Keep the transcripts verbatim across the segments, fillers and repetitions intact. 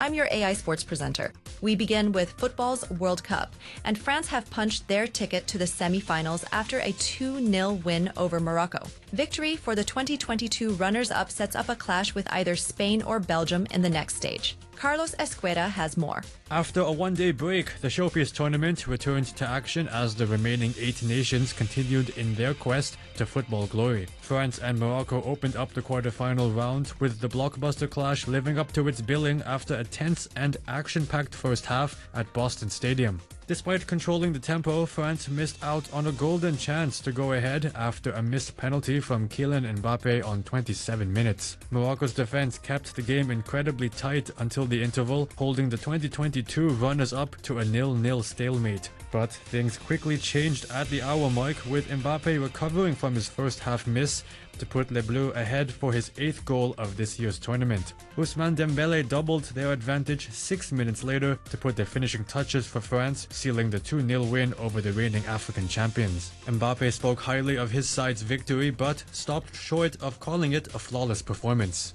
I'm your A I sports presenter. We begin with football's World Cup, and France have punched their ticket to the semi-finals after a two nil win over Morocco. Victory for the twenty twenty-two runners-up sets up a clash with either Spain or Belgium in the next stage. Carlos Esqueda has more. After a one-day break, the Showpiece tournament returned to action as the remaining eight nations continued in their quest to football glory. France and Morocco opened up the quarter-final round, with the blockbuster clash living up to its billing after a tense and action-packed first half at Boston Stadium. Despite controlling the tempo, France missed out on a golden chance to go ahead after a missed penalty from Kylian Mbappe on twenty-seven minutes. Morocco's defense kept the game incredibly tight until the interval, holding the twenty twenty-two runners-up to a nil nil stalemate. But things quickly changed at the hour mark, with Mbappe recovering from his first half miss to put Les Bleus ahead for his eighth goal of this year's tournament. Ousmane Dembele doubled their advantage six minutes later to put the finishing touches for France, sealing the two nil win over the reigning African champions. Mbappe spoke highly of his side's victory, but stopped short of calling it a flawless performance.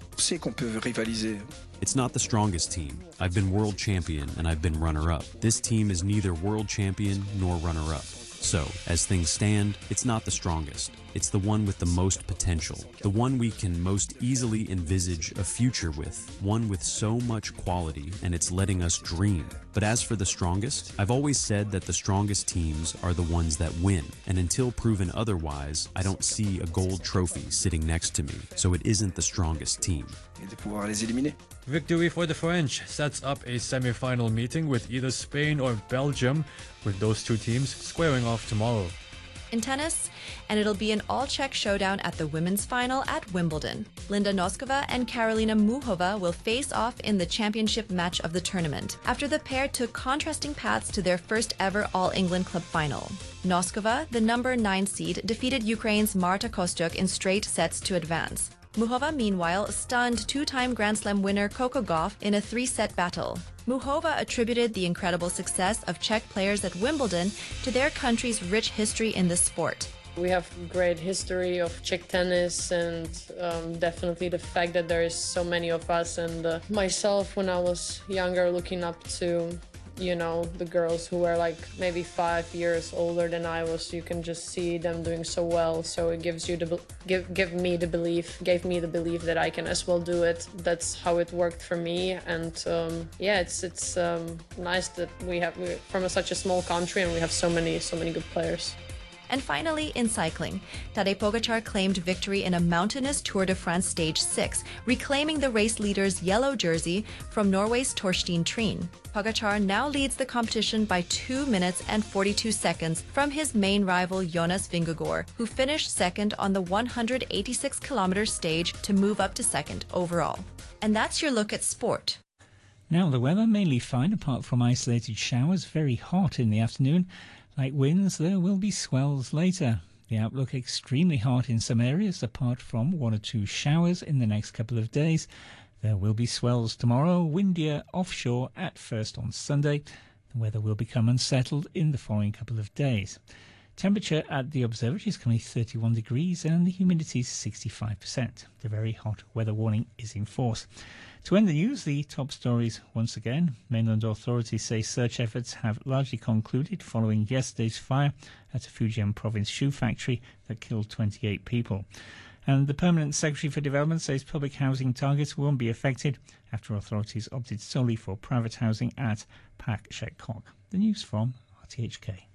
It's not the strongest team. I've been world champion and I've been runner-up. This team is neither world champion nor runner-up. So, as things stand, it's not the strongest. It's the one with the most potential, the one we can most easily envisage a future with, one with so much quality, and it's letting us dream. But as for the strongest, I've always said that the strongest teams are the ones that win, and until proven otherwise, I don't see a gold trophy sitting next to me, so it isn't the strongest team. Victory for the French sets up a semi-final meeting with either Spain or Belgium, with those two teams squaring off tomorrow. In tennis, and it'll be an all-Czech showdown at the women's final at Wimbledon. Linda Noskova and Karolina Muchova will face off in the championship match of the tournament, after the pair took contrasting paths to their first ever All-England Club final. Noskova, the number nine seed, defeated Ukraine's Marta Kostyuk in straight sets to advance. Muchova, meanwhile, stunned two-time Grand Slam winner Coco Gauff in a three-set battle. Muchova attributed the incredible success of Czech players at Wimbledon to their country's rich history in this sport. We have great history of Czech tennis, and um, definitely the fact that there is so many of us, and uh, myself when I was younger looking up to, you know, the girls who were like maybe five years older than I was. You can just see them doing so well, so it gives you the give give me the belief gave me the belief that I can as well do it. That's how it worked for me, and um, yeah, it's it's um, nice that we have we're from a, such a small country, and we have so many so many good players. And finally, in cycling, Tadej Pogačar claimed victory in a mountainous Tour de France Stage six, reclaiming the race leader's yellow jersey from Norway's Torstein Trine. Pogačar now leads the competition by two minutes and forty-two seconds from his main rival Jonas Vingegaard, who finished second on the one hundred eighty-six kilometer stage to move up to second overall. And that's your look at sport. Now the weather mainly fine apart from isolated showers, very hot in the afternoon. Light winds, there will be swells later. The outlook extremely hot in some areas apart from one or two showers in the next couple of days. There will be swells tomorrow, windier offshore at first on Sunday. The weather will become unsettled in the following couple of days. Temperature at the observatory is currently thirty-one degrees and the humidity is sixty-five percent. The very hot weather warning is in force. To end the news, the top stories once again. Mainland authorities say search efforts have largely concluded following yesterday's fire at a Fujian province shoe factory that killed twenty-eight people. And the Permanent Secretary for Development says public housing targets won't be affected after authorities opted solely for private housing at Pak Shek Kok. The news from R T H K.